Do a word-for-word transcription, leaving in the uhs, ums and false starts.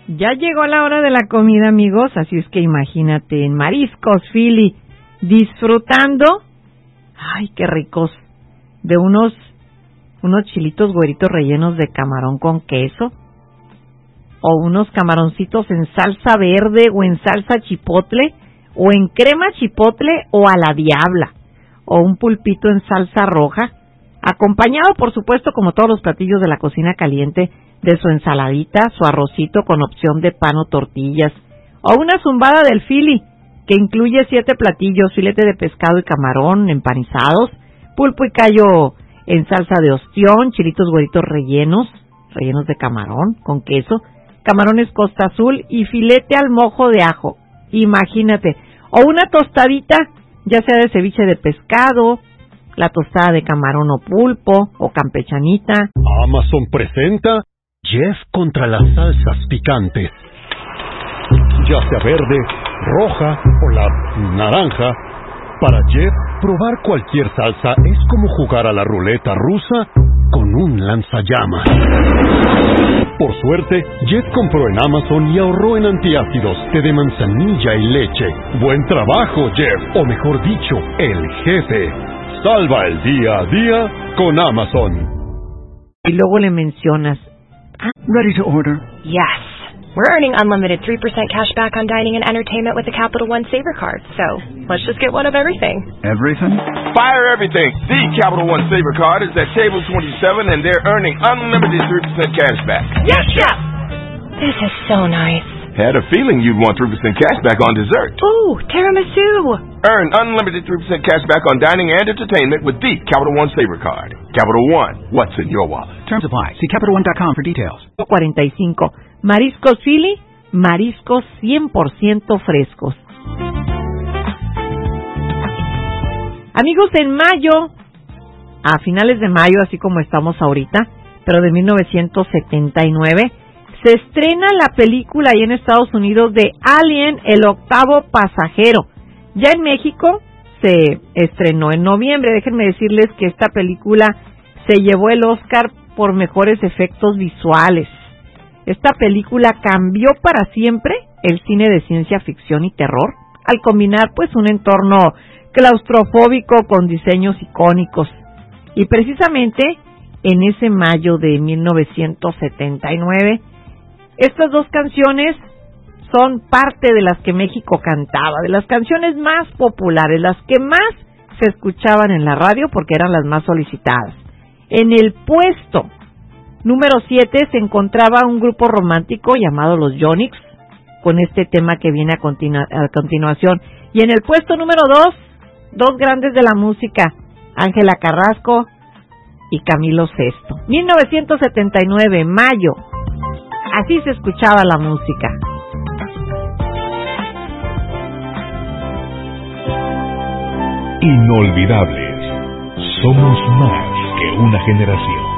Ya llegó la hora de la comida, amigos, así es que imagínate, en Mariscos Philly, disfrutando, ay, qué ricos, de unos, unos chilitos güeritos rellenos de camarón con queso, o unos camaroncitos en salsa verde, o en salsa chipotle, o en crema chipotle, o a la diabla, o un pulpito en salsa roja, acompañado, por supuesto, como todos los platillos de la cocina caliente, de su ensaladita, su arrocito con opción de pan o tortillas, o una zumbada del Philly, que incluye siete platillos: filete de pescado y camarón empanizados, pulpo y callo en salsa de ostión, chilitos güeritos rellenos, rellenos de camarón con queso, camarones Costa Azul y filete al mojo de ajo. Imagínate, o una tostadita, ya sea de ceviche de pescado, la tostada de camarón o pulpo, o campechanita. Amazon presenta Jeff contra las salsas picantes. Ya sea verde, roja o la naranja, para Jeff, probar cualquier salsa es como jugar a la ruleta rusa con un lanzallamas. Por suerte, Jeff compró en Amazon y ahorró en antiácidos, té de manzanilla y leche. Buen trabajo, Jeff, o mejor dicho, el jefe. Salva el día a día con Amazon. Y luego le mencionas, Ready to order? Yes. We're earning unlimited three percent cash back on dining and entertainment with the Capital One Saver Card. So, let's just get one of everything. Everything? Fire everything. The Capital One Saver Card is at table twenty-seven and they're earning unlimited three percent cash back. Yes, Chef! This is so nice. Had a feeling you'd want three percent cash back on dessert. Ooh, tiramisu! Earn unlimited three percent cash back on dining and entertainment with the Capital One Saver Card. Capital One, what's in your wallet? Terms apply. See Capital One dot com for details. cuarenta y cinco. Mariscos Philly, mariscos cien por ciento frescos. Amigos, en mayo, a finales de mayo, así como estamos ahorita, pero de mil novecientos setenta y nueve, se estrena la película ahí en Estados Unidos de Alien, el octavo pasajero. Ya en México se estrenó en noviembre. Déjenme decirles que esta película se llevó el Oscar por mejores efectos visuales. Esta película cambió para siempre el cine de ciencia ficción y terror, al combinar pues un entorno claustrofóbico con diseños icónicos. Y precisamente en ese mayo de mil novecientos setenta y nueve, estas dos canciones son parte de las que México cantaba, de las canciones más populares, las que más se escuchaban en la radio porque eran las más solicitadas. En el puesto número siete se encontraba un grupo romántico llamado los Yonix, con este tema que viene a, continu- a continuación. Y en el puesto número dos, dos grandes de la música, Ángela Carrasco y Camilo Sesto. mil novecientos setenta y nueve, mayo. Así se escuchaba la música. Inolvidables. Somos más que una generación.